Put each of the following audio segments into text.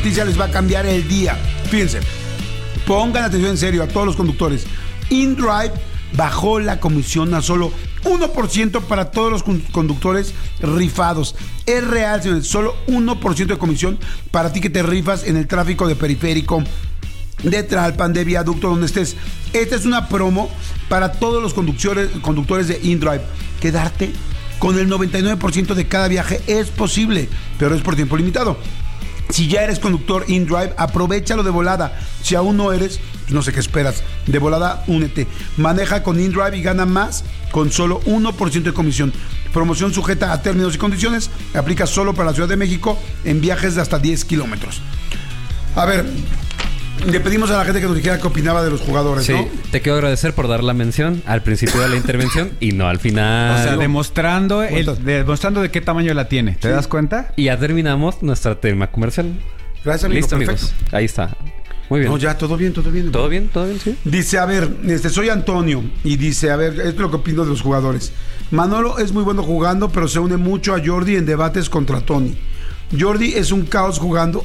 noticia les va a cambiar el día. Fíjense, pongan atención en serio a todos los conductores. InDrive bajó la comisión a solo 1% para todos los conductores rifados. Es real, señores, solo 1% de comisión para ti que te rifas en el tráfico de periférico, de Tlalpan, de viaducto, donde estés. Esta es una promo para todos los conductores de InDrive. Quedarte con el 99% de cada viaje es posible, pero es por tiempo limitado. Si ya eres conductor InDrive, aprovéchalo de volada. Si aún no eres, pues no sé qué esperas. De volada, únete. Maneja con InDrive y gana más con solo 1% de comisión. Promoción sujeta a términos y condiciones. Aplica solo para la Ciudad de México en viajes de hasta 10 kilómetros. A ver, le pedimos a la gente que nos dijera qué opinaba de los jugadores, sí, ¿no? Te quiero agradecer por dar la mención al principio de la intervención y no al final. O sea, demostrando de qué tamaño la tiene. ¿Te das cuenta? Y ya terminamos nuestra tema comercial. Gracias, amigo. Listo, perfecto. amigos. Ahí está. Muy bien. No, ya, todo bien. ¿Todo bien? ¿Todo bien? Sí. Dice, a ver, soy Antonio. Y dice, a ver, esto es lo que opino de los jugadores. Manolo es muy bueno jugando, pero se une mucho a Jordi en debates contra Tony. Jordi es un caos jugando.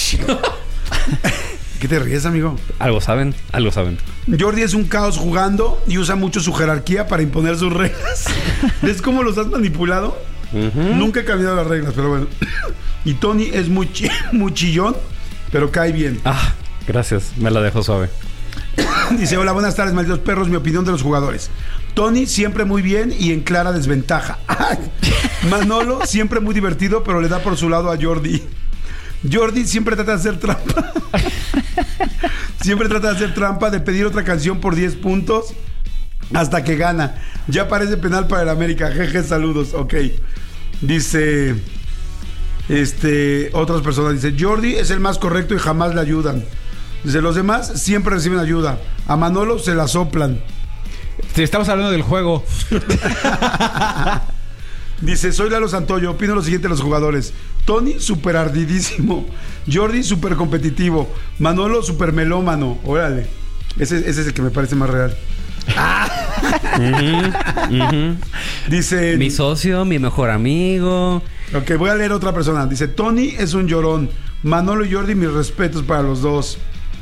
¿Qué te ríes, amigo? Algo saben. Jordi es un caos jugando y usa mucho su jerarquía para imponer sus reglas. ¿Ves cómo los has manipulado? Uh-huh. Nunca he cambiado las reglas, pero bueno. Y Tony es muy chillón, pero cae bien. Ah, gracias. Me la dejo suave. Dice, hola, buenas tardes, malditos perros. Mi opinión de los jugadores. Tony siempre muy bien y en clara desventaja. Manolo siempre muy divertido, pero le da por su lado a Jordi. Jordi siempre trata de hacer trampa. Siempre trata de hacer trampa, de pedir otra canción por 10 puntos hasta que gana. Ya parece penal para el América. Jeje, saludos. Ok. Dice... otras personas. Dice, Jordi es el más correcto y jamás le ayudan. Dice, los demás siempre reciben ayuda. A Manolo se la soplan. Sí, estamos hablando del juego. Dice, soy Lalo Santoyo, opino lo siguiente de los jugadores. Tony, súper ardidísimo. Jordi, súper competitivo. Manolo, súper melómano. Órale. Ese es el que me parece más real. Dice... Mi socio, mi mejor amigo. Ok, voy a leer otra persona. Dice, Tony es un llorón. Manolo y Jordi, mis respetos para los dos.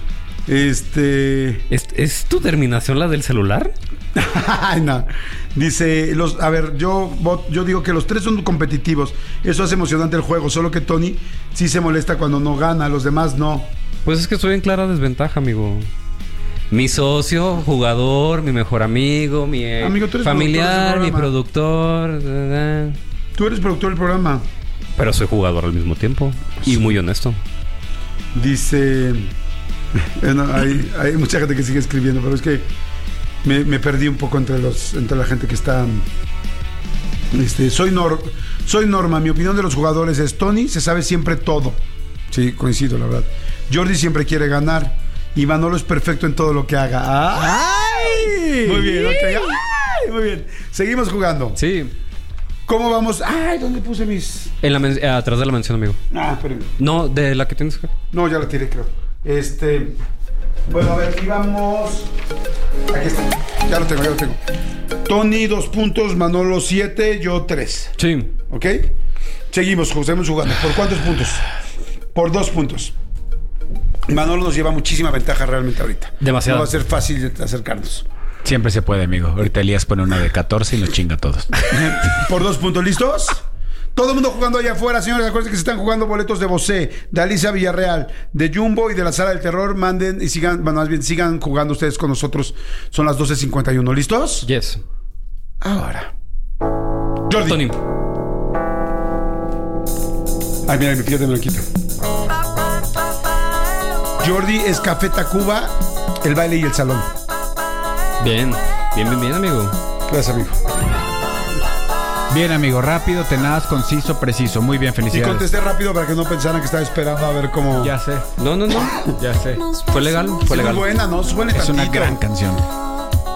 ¿Es tu terminación la del celular? No. Dice, yo digo que los tres son competitivos. Eso hace emocionante el juego. Solo que Tony sí se molesta cuando no gana. Los demás no. Pues es que estoy en clara desventaja, amigo. Mi socio, jugador, mi mejor amigo, mi familiar, mi productor. Tú eres productor del programa. Pero soy jugador al mismo tiempo. Y muy honesto. Dice... Bueno, hay mucha gente que sigue escribiendo, pero es que me perdí un poco entre la gente que está... Soy Norma. Mi opinión de los jugadores es: Tony se sabe siempre todo. Sí, coincido, la verdad. Jordi siempre quiere ganar. Y Manolo es perfecto en todo lo que haga. ¡Ay! Muy bien, ok. ¡Ay! Muy bien. Seguimos jugando. Sí. ¿Cómo vamos? ¡Ay! ¿Dónde puse mis...? Atrás de la mención, amigo. Ah, espérame. No, de la que tienes que... No, ya la tiré, creo. Bueno, a ver, íbamos... Aquí está. Ya lo tengo. Tony, 2 puntos. Manolo, 7. Yo, 3. Sí. ¿Ok? Seguimos jugando. ¿Por cuántos puntos? Por 2 puntos. Manolo nos lleva muchísima ventaja realmente ahorita. Demasiado. No va a ser fácil de acercarnos. Siempre se puede, amigo. Ahorita Elías pone una de 14 y nos chinga a todos. Por 2 puntos. ¿Listos? Todo el mundo jugando allá afuera, señores. Acuérdense que se están jugando boletos de Bosé, de Alicia Villarreal, de Jumbo y de la Sala del Terror. Manden y sigan jugando ustedes con nosotros. Son las 12:51. ¿Listos? Yes. Ahora. Jordi. Tony. Ay, mira, fíjate, me lo quito. Jordi es Café Tacuba, el baile y el salón. Bien, amigo. Gracias, amigo. Bien, amigo, rápido, tenaz, conciso, preciso. Muy bien, felicidades. Y contesté rápido para que no pensaran que estaba esperando a ver cómo... Ya sé. No. Ya sé. Fue legal. Muy buena, ¿no? Suena Es tantito. una gran canción.